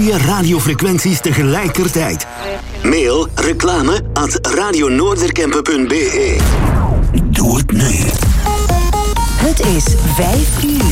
je radiofrequenties tegelijkertijd. Mail reclame@radionoorderkempen.be. Doe het nu. Het is 5 uur.